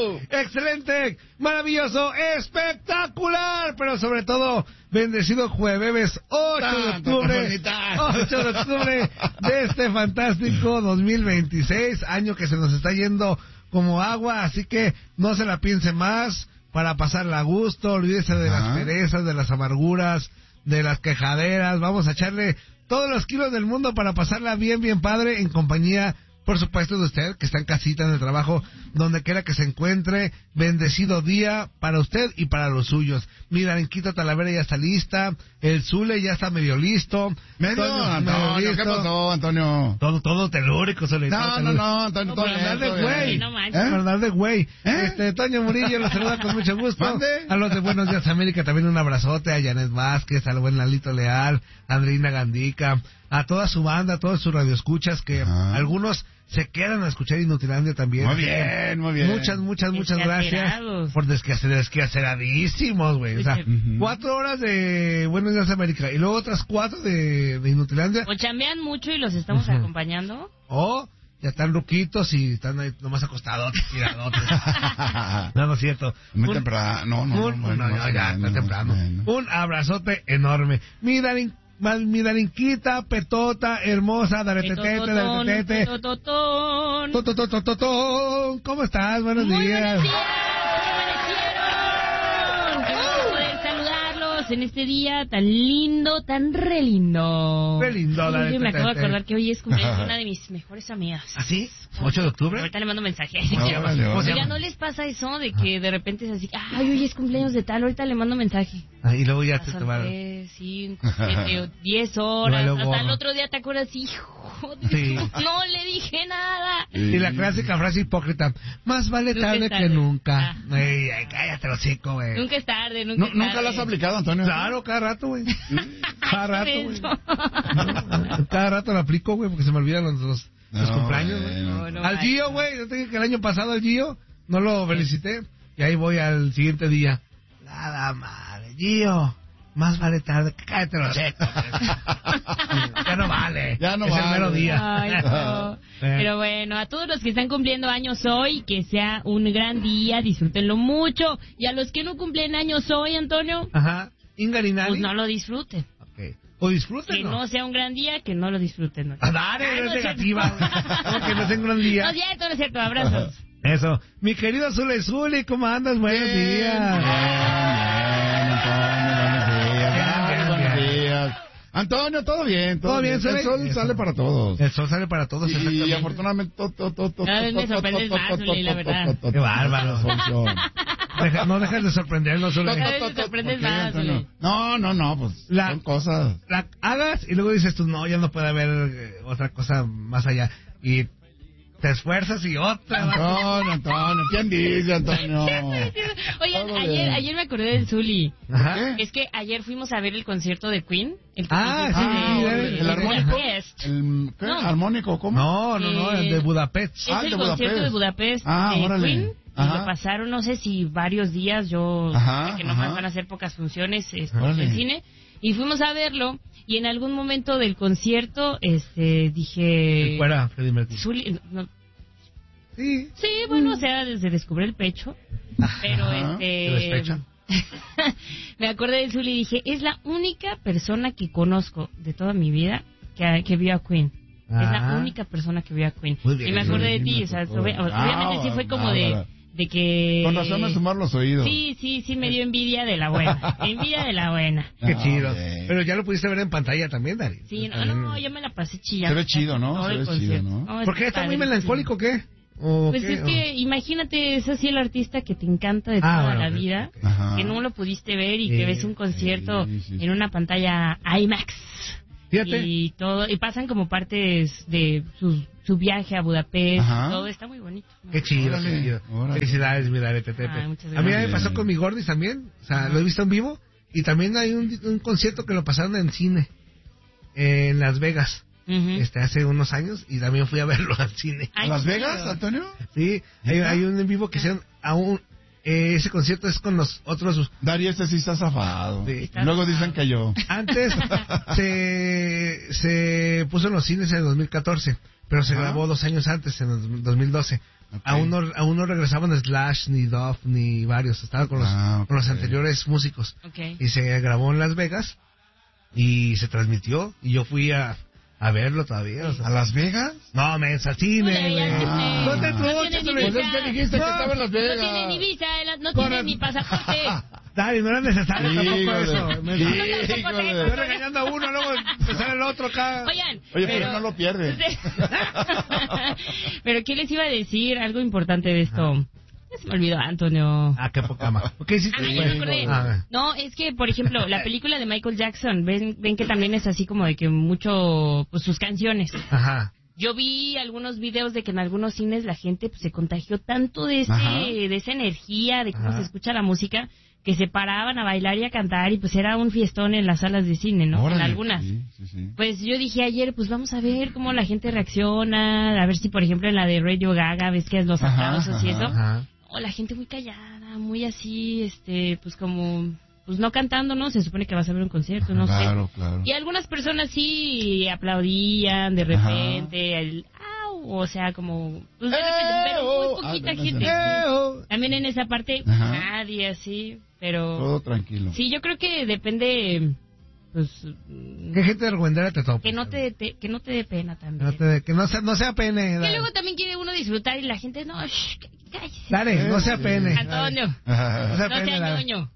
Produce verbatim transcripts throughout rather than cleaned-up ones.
Excelente, maravilloso, espectacular, pero sobre todo, bendecido jueves ocho de octubre, ocho de octubre de este fantástico dos mil veintiséis, año que se nos está yendo como agua, así que no se la piense más, para pasarla a gusto, olvídese de las perezas, de las amarguras, de las quejaderas, vamos a echarle todos los kilos del mundo para pasarla bien, bien padre, en compañía, por supuesto, de usted, que está en casita, en el trabajo, donde quiera que se encuentre. Bendecido día para usted y para los suyos. Mira, Arenquita Talavera ya está lista, el Zule ya está medio listo. Medio, Antonio, Antonio, medio ¿qué listo. pasó, Antonio? Todo, todo telúrico, Zule. No, todo no, telúrico. no, Antonio, todo Por bien, andar de todo bien. güey, No manches. ¿Eh? Por andar de güey. ¿Eh? Este, Toño Murillo los saluda con mucho gusto. ¿Mande? A los de Buenos Días América también un abrazote, a Janet Vázquez, al buen Lalito Leal, a Andreina Gandica, a toda su banda, a todos sus radioescuchas, que Ah. algunos se quedan a escuchar Inutilandia también. Muy bien, muy bien. Muchas, muchas, muchas gracias Desquacerados. por desquacer, desquaceradísimos, güey. O sea, Uh-huh. cuatro horas de Buenos Días América y luego otras cuatro de, de Inutilandia. O chambean mucho y los estamos Ujú. acompañando. O ya están ruquitos y están ahí nomás acostados, tiradotes. No, no es cierto. Muy Un- temprano, no, no, un, no, bueno, no, más ya, ya, o menos, está temprano. más o menos. Un abrazote enorme. Mi Darin, mal- mi Darinquita, petota, hermosa, daretetete, daretetete. Petototón. Totototototón. ¿Cómo estás? Buenos Muy días. buenos días. ¿Cómo amanecieron? Qué gusto poder saludarlos en este día tan lindo, tan re lindo. Re lindo, la Oye, de me acabo de Petete. acordar que hoy es cumpleaños de una de mis mejores amigas. ¿Ah, sí? ¿ocho de octubre? Ahorita le mando mensaje. No, ¿Cómo se llama? vale, ¿Cómo se Oiga, llama? ¿no les pasa eso de que de repente es así, ay, hoy es cumpleaños de tal, ahorita le mando mensaje? Ah, y luego ya te, te Pasan va. tres, cinco, siete, diez horas, Luego hasta borro. el otro día te acuerdas, hijo, de Sí. tu- no le dije nada. Y la clásica frase hipócrita, más vale Nunca tarde es que tarde. nunca. Ah. Ey, ay, cállate los hocico, güey. Nunca es tarde, nunca Nu- es ¿Nunca tarde. lo has aplicado, Antonio? Claro, cada rato, güey. Cada rato, Por güey. eso. Cada rato lo aplico, güey, porque se me olvidan los, los, los No, cumpleaños, güey. bueno. No, no Al manches. Gio, güey, yo te dije que el año pasado al Gio no lo felicité. Y ahí voy al siguiente día. Nada madre, Gio. Más vale tarde que cállate los secos. Ya no vale. Ya no es vale. el mero día. Ay, no. Pero bueno, a todos los que están cumpliendo años hoy, que sea un gran día, disfrútenlo mucho. Y a los que no cumplen años hoy, Antonio, Ajá. Ingarinali. pues no lo disfruten. Ok. O disfruten, Que ¿no? no sea un gran día, que no lo disfruten. ¿no? Ah, dale, Ah, no no es es negativa. cierto. No, que no sea un gran día. No es cierto, no es cierto, abrazos. Eso. Mi querido Zule Zuli, ¿cómo andas? Buenos Bien, días. bien, Antonio, buenos días. Bien, Buenos bien. días. Antonio, todo bien, todo, ¿Todo bien, El Zule? sol Eso. sale para todos. El sol sale para todos, Y exactamente. afortunadamente... to- to- to- to- Cada vez me to- to- sorprendes to- más, to- Zuli, la to- verdad. to- to- Qué bárbaro. Función. Deja- no dejes de sorprendernos, Zule. Cada vez me sorprendes ¿Por qué, más, Antonio? Zuli. No, no, no, pues La- son cosas. La hagas y luego dices tú, no, ya no puede haber eh, otra cosa más allá. Y te esfuerzas y otra. va. Antonio, Antonio, ¿quién dice, Antonio? Oigan, Todo ayer, bien. ayer me acordé del Zuli. Ajá. Es que ayer fuimos a ver el concierto de Queen. El que Ah, dijiste sí, de- sí, de- el de armónico. Budapest. El, ¿qué? No. ¿Armónico? ¿Cómo? No, no, no, el de Budapest. Es Ah, el de concierto Budapest. de Budapest Ah, de órale. Queen. Y Ajá. lo pasaron, no sé si varios días, yo Ajá, sé que nomás ajá. van a hacer pocas funciones este, Órale. en cine. Y fuimos a verlo. Y en algún momento del concierto este dije... Fuera, Freddie Mercury. Zuli, no- Sí. sí, bueno, o sea, desde descubre el pecho. Pero Ajá. ¿Te este... despecha? me acordé del Zuli y dije, es la única persona que conozco de toda mi vida que, que vio a Queen. Es la Ah. única persona que vio a Queen. Muy bien, y me acordé de muy ti, bien, o sea, me tocó. obvi- Ah, obviamente sí fue como de, bárbara. de que... Con razón me sumar los oídos. Sí, sí, sí me dio envidia de la buena. Envidia de la buena. Qué Ah, chido. ok. Pero ya lo pudiste ver en pantalla también, Dari. Sí, no, no, yo me la pasé chillando. Se ve chido, ¿no? Todo Se el ve concierto. chido, ¿no? es ¿Por qué está muy padrísimo. melancólico o qué? ¿O Pues qué? es ¿O? que, imagínate, es así el artista que te encanta de Ah, toda bueno, la ok, vida, ok. Ajá. que no lo pudiste ver y Sí, que ves un concierto sí, sí, sí. en una pantalla IMAX. Fíjate. Y todo, y pasan como partes de su, su viaje a Budapest, Ajá. todo está muy bonito. Qué chido, Órale, qué chido. órale. Felicidades, mi Dari, Pepe. Ay, muchas A mí gracias. me pasó con mi Gordis también. O sea, lo he visto en vivo. Y también hay un, un concierto que lo pasaron en cine. En Las Vegas. Ujú. Este, hace unos años. Y también fui a verlo al cine. Ay, ¿A Las qué Vegas, chido. Antonio? Sí, hay, hay un en vivo que hicieron aún. Eh, ese concierto es con los otros. Dari, este sí está zafado. Sí. Y luego dicen que yo. Antes se, se puso en los cines en el dos mil catorce, pero se Ajá. grabó dos años antes, en dos mil doce. Okay. Aún no, aún no regresaban Slash, ni Duff, ni varios. Estaban con los, Ah, okay. con los anteriores músicos. Okay. Y se grabó en Las Vegas y se transmitió. Y yo fui a, a verlo todavía. O sea. ¿A Las Vegas? No, mensa, al cine, Oye, güey. ya Ah. No te No truches, tiene ni güey. visa. Pues es que dijiste que No. estaba en Las Vegas. No tiene ni visa, no Con tiene el- ni pasaporte. Dale, no era necesario tampoco Híjole. eso. mensa. Híjole. Yo regañando a uno, luego empezar el otro acá. Oigan, Oye, pero no lo pierdes. Pero ¿qué les iba a decir? Algo importante de esto. Ya se me olvidó, Antonio. Ah, qué poca más. ¿Qué hiciste? Ah, ya me acordé. Ah, No, es que, por ejemplo, la película de Michael Jackson, ven, ven que también es así como de que mucho, pues sus canciones. Ajá. Yo vi algunos videos de que en algunos cines la gente pues, se contagió tanto de ese, Ajá. de esa energía, de cómo Ajá. se escucha la música, que se paraban a bailar y a cantar y pues era un fiestón en las salas de cine, ¿no? Órale. En algunas. Sí, sí, sí. Pues yo dije ayer, pues vamos a ver cómo la gente reacciona, a ver si por ejemplo en la de Radio Gaga, ves que es los Ajá, aplausos y ajá. eso. Ajá. O la gente muy callada, muy así, este, pues como, pues no cantando, ¿no? Se supone que vas a ver un concierto, no Claro, sé. claro. Y algunas personas sí aplaudían de repente, el, au, o sea, como, pues de repente, pero muy poquita Ah, no, no, gente. Eh, También en esa parte, Ajá. nadie así, pero Todo tranquilo. sí, yo creo que depende, pues, ¿Qué gente argüendera te topa? que no te, te- que no te dé pena Que también. no, te- que no sea, no sea pene. Que dale. luego también quiere uno disfrutar y la gente, no, shh, cá- cállese. Dale, no sea pene. Antonio, No sea no pene, sea dale. ñoño.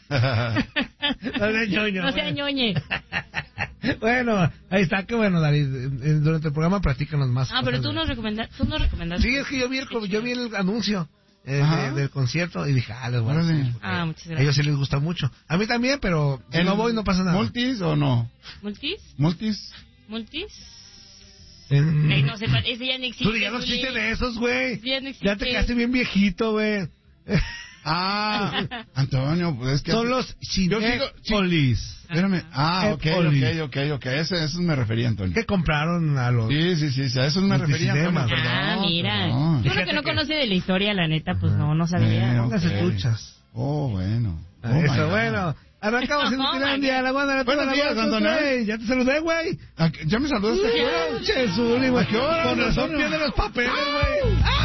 No sea ñoño. No sea ñoñe. Bueno, ahí está, qué bueno, David. Durante el programa platícanos más. Ah, pero cosas tú de- nos recomendaste, tú nos recomendaste. Sí, es que yo vi el, yo vi el anuncio eh, Ajá. de- del concierto y dije, ah, les voy a Órale. decir, Ah, muchas a gracias. ellos sí les gusta mucho. A mí también, pero si ¿El no voy no pasa nada. ¿Multis o no? ¿Multis? ¿Multis? ¿Multis? En- Ay, no sé, ese ya no existe. Tú ya no Zuli. existe de esos, güey. Ya no existe. Ya te quedaste bien viejito, güey. Ah, Antonio, pues es que... Son los Yo sigo- Cinépolis Espérame. Ah, ok, Cinépolis. ok, ok, ok. Ese, eso me refería, Antonio. que compraron a los... Sí, sí, sí, sí, a eso me refería, Antonio, Multicinemas. perdón. Ah, mira. perdón. Uno que Fíjate no que- conoce de la historia, la neta, pues no, no sabía. Bueno. Póngase Ok. truchas. Oh, bueno. Oh, Eso, my God. bueno. Arrancamos en Oh, my Utilandia, God. la guana de la Buenos la días, guana, Antonio. güey. Ya te saludé, güey. ¿A qué- ¿Ya me saludaste? ¿A qué hora? Che, Zuli, güey. ¿A qué hora, Con razón Antonio? pierde los papeles, güey.